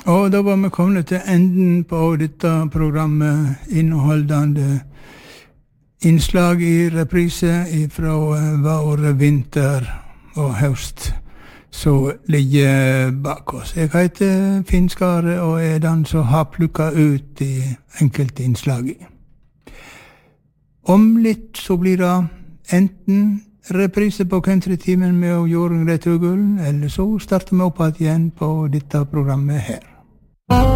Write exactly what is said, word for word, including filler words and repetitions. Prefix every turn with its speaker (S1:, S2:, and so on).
S1: Og da var vi kommet til enden på dette programmet, inneholdende innslag i reprise fra vår vinter og høst, så ligger bak oss. Jeg heter Finn Skare, og er den som har plukket ut de enkelte innslag i. Om litt så blir det enten reprise på countrytimen med Jorunn Rettugullen, eller så starter vi opp igjen på dette programmet her.